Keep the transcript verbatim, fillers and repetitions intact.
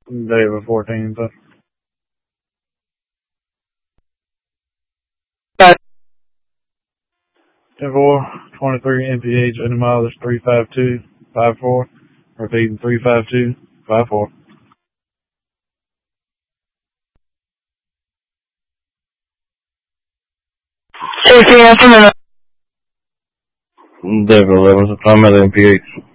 David fourteen, so. ten four, twenty-three M P H, any mileage three five two five four. Repeating three five two five four. David eleven, so I'm at M P H.